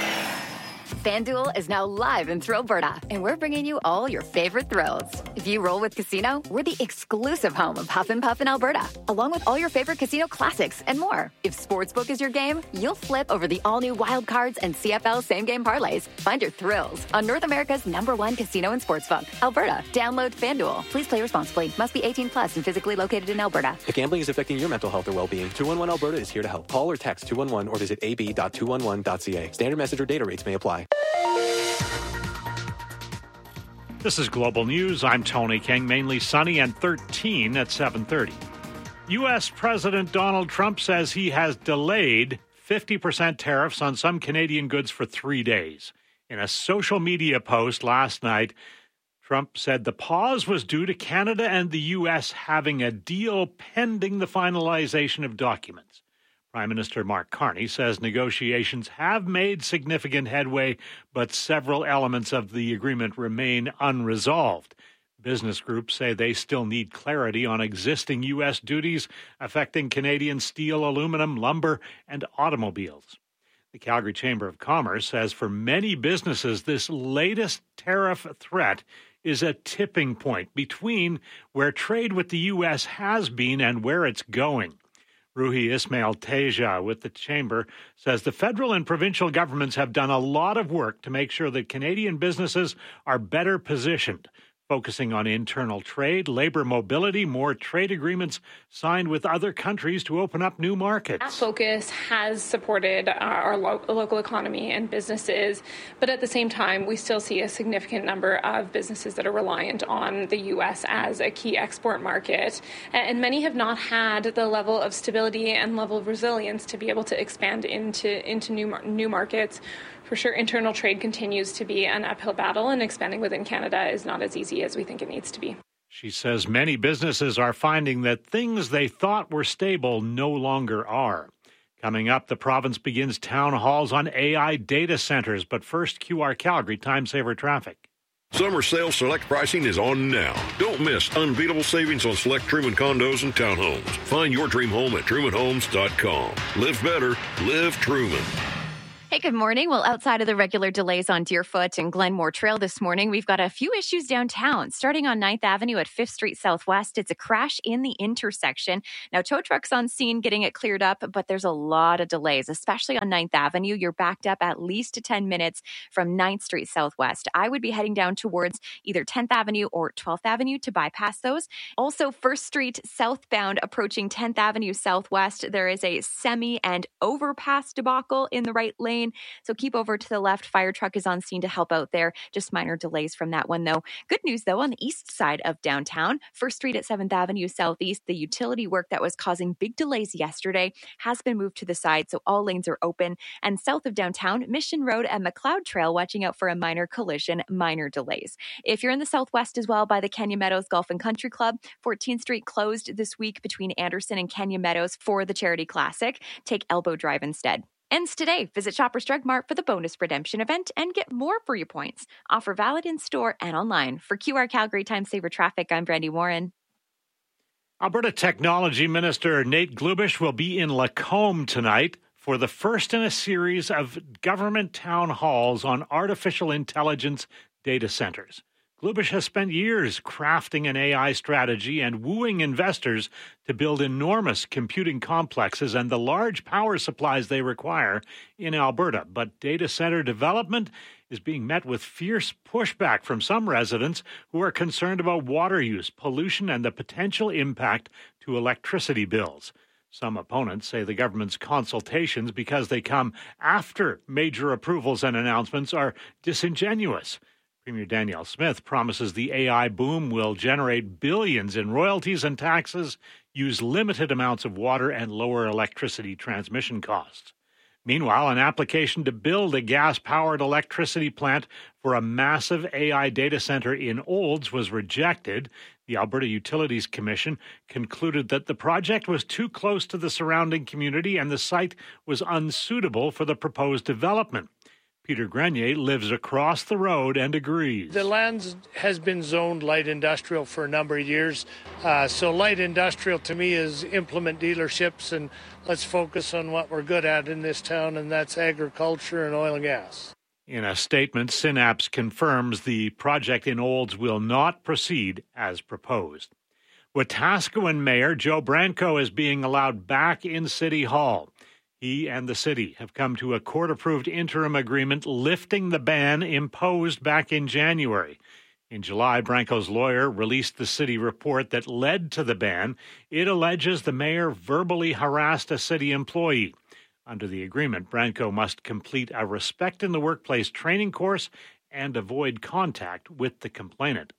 FanDuel is now live in Thrillberta, and we're bringing you all your favorite thrills. If you roll with Casino, we're the exclusive home of Huff and Puff in Alberta, along with all your favorite casino classics and more. If Sportsbook is your game, you'll flip over the all-new Wild Cards and CFL same-game parlays. Find your thrills on North America's #1 casino and sportsbook, Alberta. Download FanDuel. Please play responsibly. Must be 18 plus and physically located in Alberta. If gambling is affecting your mental health or well-being, 211 Alberta is here to help. Call or text 211 or visit ab.211.ca. Standard message or data rates may apply. This is Global News. I'm Tony King. Mainly sunny and 13 at 7:30. U.S. President Donald Trump says he has delayed 50% tariffs on some Canadian goods for 3 days. In a social media post last night, Trump said the pause was due to Canada and the U.S. having a deal pending the finalization of documents. Prime Minister Mark Carney says negotiations have made significant headway, but several elements of the agreement remain unresolved. Business groups say they still need clarity on existing U.S. duties affecting Canadian steel, aluminum, lumber, and automobiles. The Calgary Chamber of Commerce says for many businesses, this latest tariff threat is a tipping point between where trade with the U.S. has been and where it's going. Ruhi Ismail Teja with the Chamber says the federal and provincial governments have done a lot of work to make sure that Canadian businesses are better positioned, focusing on internal trade, labor mobility, more trade agreements signed with other countries to open up new markets. That focus has supported our local economy and businesses, but at the same time, we still see a significant number of businesses that are reliant on the U.S. as a key export market, and many have not had the level of stability and level of resilience to be able to expand into new markets. For sure, internal trade continues to be an uphill battle, and expanding within Canada is not as easy as we think it needs to be. She says many businesses are finding that things they thought were stable no longer are. Coming up, the province begins town halls on AI data centers. But first, QR Calgary Time Saver Traffic. Summer sale select pricing is on now. Don't miss unbeatable savings on select Truman condos and townhomes. Find your dream home at trumanhomes.com. Live better, live Truman. Hey, good morning. Well, outside of the regular delays on Deerfoot and Glenmore Trail this morning, we've got a few issues downtown. Starting on 9th Avenue at 5th Street Southwest, it's a crash in the intersection. Now, tow trucks on scene getting it cleared up, but there's a lot of delays, especially on 9th Avenue. You're backed up at least 10 minutes from 9th Street Southwest. I would be heading down towards either 10th Avenue or 12th Avenue to bypass those. Also, 1st Street southbound approaching 10th Avenue Southwest, there is a semi and overpass debacle in the right lane. So keep over to the left. Fire truck is on scene to help out there. Just minor delays from that one, though. Good news, though, on the east side of downtown, 1st Street at 7th Avenue Southeast, the utility work that was causing big delays yesterday has been moved to the side, so all lanes are open. And south of downtown, Mission Road and McLeod Trail, watching out for a minor collision, minor delays. If you're in the southwest as well, by the Kenya Meadows Golf and Country Club, 14th Street closed this week between Anderson and Kenya Meadows for the Charity Classic. Take Elbow Drive instead. Ends today. Visit Shoppers Drug Mart for the bonus redemption event and get more for your points. Offer valid in store and online. For QR Calgary Time Saver Traffic, I'm Brandy Warren. Alberta Technology Minister Nate Glubish will be in Lacombe tonight for the first in a series of government town halls on artificial intelligence data centers. Glubish has spent years crafting an AI strategy and wooing investors to build enormous computing complexes and the large power supplies they require in Alberta. But data center development is being met with fierce pushback from some residents who are concerned about water use, pollution, and the potential impact to electricity bills. Some opponents say the government's consultations, because they come after major approvals and announcements, are disingenuous. Premier Danielle Smith promises the AI boom will generate billions in royalties and taxes, use limited amounts of water, and lower electricity transmission costs. Meanwhile, an application to build a gas-powered electricity plant for a massive AI data center in Olds was rejected. The Alberta Utilities Commission concluded that the project was too close to the surrounding community and the site was unsuitable for the proposed development. Peter Grenier lives across the road and agrees. The land has been zoned light industrial for a number of years. So light industrial to me is implement dealerships, and let's focus on what we're good at in this town, and that's agriculture and oil and gas. In a statement, Synapse confirms the project in Olds will not proceed as proposed. Wetaskiwin Mayor Joe Branco is being allowed back in City Hall. He and the city have come to a court-approved interim agreement lifting the ban imposed back in January. In July, Branco's lawyer released the city report that led to the ban. It alleges the mayor verbally harassed a city employee. Under the agreement, Branco must complete a Respect in the Workplace training course and avoid contact with the complainant.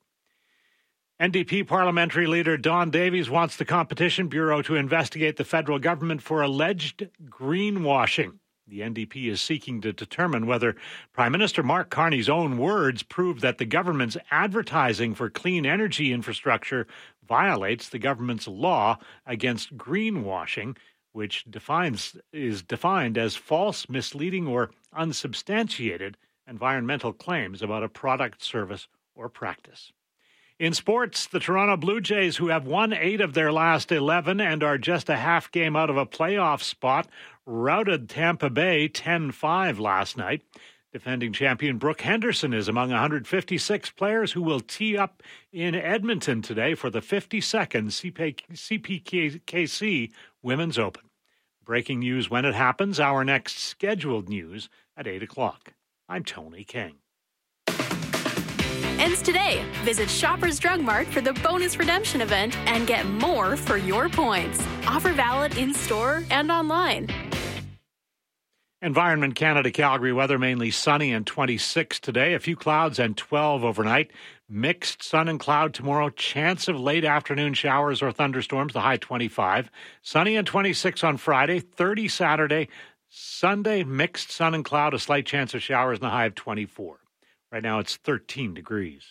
NDP parliamentary leader Don Davies wants the Competition Bureau to investigate the federal government for alleged greenwashing. The NDP is seeking to determine whether Prime Minister Mark Carney's own words prove that the government's advertising for clean energy infrastructure violates the government's law against greenwashing, which is defined as false, misleading, or unsubstantiated environmental claims about a product, service, or practice. In sports, the Toronto Blue Jays, who have won 8 of their last 11 and are just a half game out of a playoff spot, routed Tampa Bay 10-5 last night. Defending champion Brooke Henderson is among 156 players who will tee up in Edmonton today for the 52nd CPKC Women's Open. Breaking news when it happens, our next scheduled news at 8 o'clock. I'm Tony King. Ends today. Visit Shoppers Drug Mart for the bonus redemption event and get more for your points. Offer valid in store and online. Environment Canada Calgary weather mainly sunny and 26 today. A few clouds and 12 overnight. Mixed sun and cloud tomorrow. Chance of late afternoon showers or thunderstorms, the high 25. Sunny and 26 on Friday. 30 Saturday. Sunday, mixed sun and cloud. A slight chance of showers and the high of 24. Right now it's 13 degrees.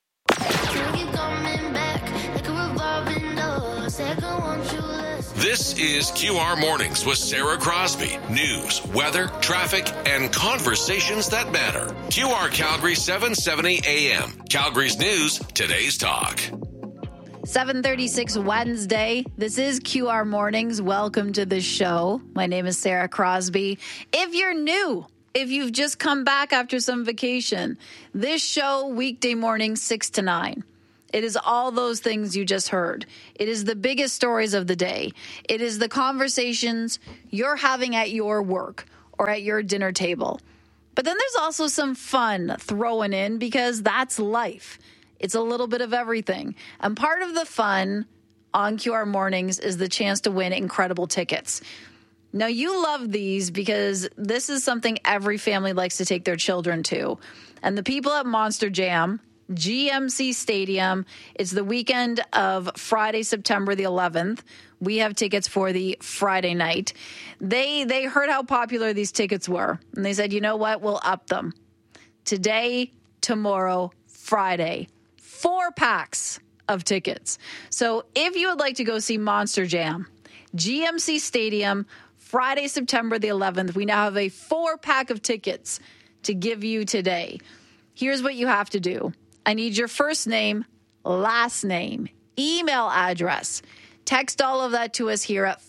This is QR Mornings with Sarah Crosby. News, weather, traffic, and conversations that matter. QR Calgary 770 AM. Calgary's news, today's talk. 7:36 Wednesday. This is QR Mornings. Welcome to the show. My name is Sarah Crosby. If you're new if you've just come back after some vacation, this show, weekday morning, 6 to 9. It is all those things you just heard. It is the biggest stories of the day. It is the conversations you're having at your work or at your dinner table. But then there's also some fun thrown in because that's life. It's a little bit of everything. And part of the fun on QR Mornings is the chance to win incredible tickets. Now, you love these because this is something every family likes to take their children to. And the people at Monster Jam, GMC Stadium, it's the weekend of Friday, September the 11th. We have tickets for the Friday night. They heard how popular these tickets were, and they said, you know what, we'll up them. Today, tomorrow, Friday, 4 packs of tickets. So if you would like to go see Monster Jam, GMC Stadium, Friday, September the 11th, we now have a 4-pack of tickets to give you today. Here's what you have to do. I need your first name, last name, email address. Text all of that to us here at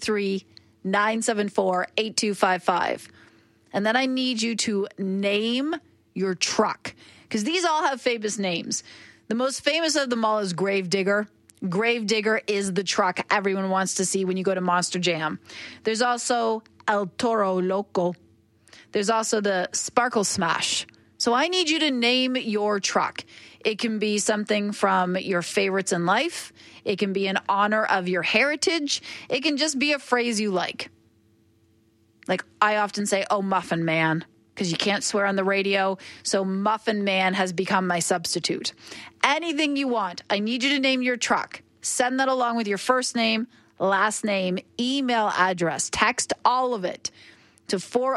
403-974-8255. And then I need you to name your truck, because these all have famous names. The most famous of them all is Gravedigger. Gravedigger is the truck everyone wants to see when you go to Monster Jam. There's also El Toro Loco. There's also the Sparkle Smash. So I need you to name your truck. It can be something from your favorites in life. It can be in honor of your heritage. It can just be a phrase you like. Like I often say, oh, Muffin Man, because you can't swear on the radio. So Muffin Man has become my substitute. Anything you want. I need you to name your truck. Send that along with your first name, last name, email address. Text all of it to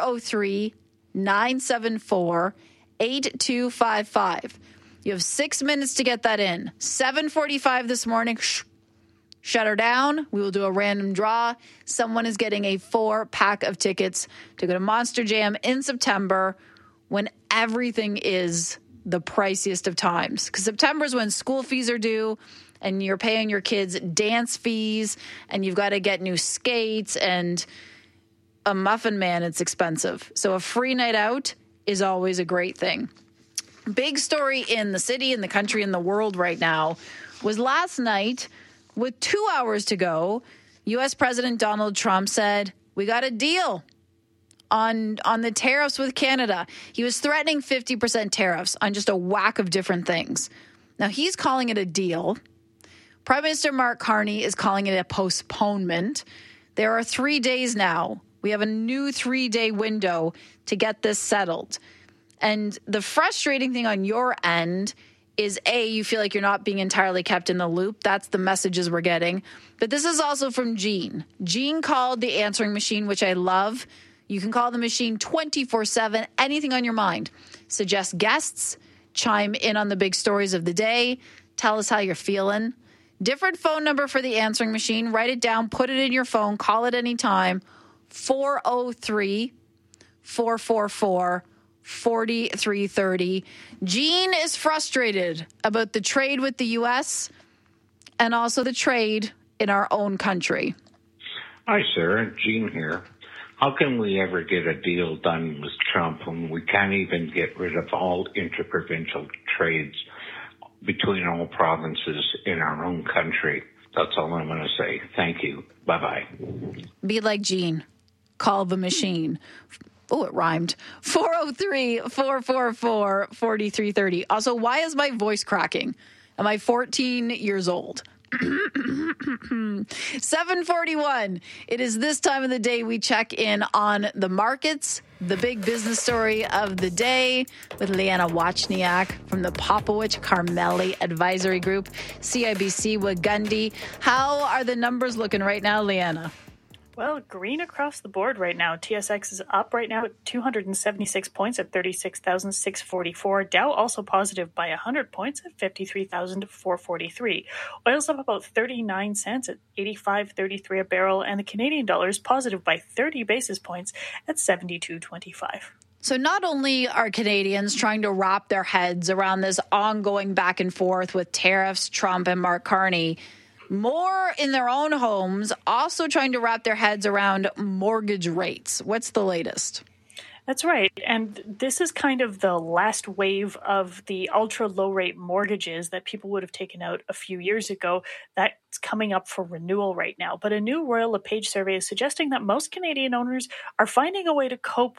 403-974-8255. You have 6 minutes to get that in. 7:45 this morning. Shut her down. We will do a random draw. Someone is getting a 4-pack of tickets to go to Monster Jam in September when everything is the priciest of times. Because September is when school fees are due and you're paying your kids dance fees and you've got to get new skates and a Muffin Man, it's expensive. So a free night out is always a great thing. Big story in the city, in the country, in the world right now was last night, with 2 hours to go, U.S. President Donald Trump said, we got a deal on the tariffs with Canada. He was threatening 50% tariffs on just a whack of different things. Now, he's calling it a deal. Prime Minister Mark Carney is calling it a postponement. There are 3 days now. We have a new 3-day window to get this settled. And the frustrating thing on your end is, A, you feel like you're not being entirely kept in the loop. That's the messages we're getting. But this is also from Jean. Jean called the answering machine, which I love. You can call the machine 24/7, anything on your mind. Suggest guests, chime in on the big stories of the day, tell us how you're feeling. Different phone number for the answering machine. Write it down, put it in your phone, call it anytime. 403-444-4330. Jean is frustrated about the trade with the U.S. and also the trade in our own country. Hi, Sarah. Jean here. How can we ever get a deal done with Trump when we can't even get rid of all interprovincial trades between all provinces in our own country? That's all I'm going to say. Thank you. Bye-bye. Be like Jean. Call the machine. Oh, it rhymed. 403-444-4330. Also, why is my voice cracking? Am I 14 years old? 7:41. It is this time of the day we check in on the markets, the big business story of the day with Leanna Wachniak from the Popowich Carmeli Advisory Group, CIBC Wagundi. How are the numbers looking right now, Leanna? Well, green across the board right now. TSX is up right now at 276 points at 36,644. Dow also positive by 100 points at 53,443. Oil's up about 39 cents at 85.33 a barrel, and the Canadian dollar is positive by 30 basis points at 72.25. So not only are Canadians trying to wrap their heads around this ongoing back and forth with tariffs, Trump, and Mark Carney, more in their own homes, also trying to wrap their heads around mortgage rates. What's the latest? That's right. And this is kind of the last wave of the ultra low rate mortgages that people would have taken out a few years ago. That's coming up for renewal right now. But a new Royal LePage survey is suggesting that most Canadian owners are finding a way to cope